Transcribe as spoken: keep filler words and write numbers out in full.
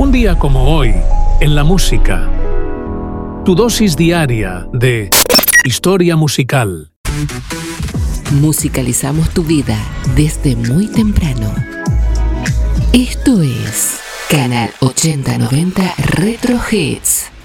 Un día como hoy, en la música. Tu dosis diaria de historia musical. Musicalizamos tu vida desde muy temprano. Esto es Canal ochenta noventa Retro Hits.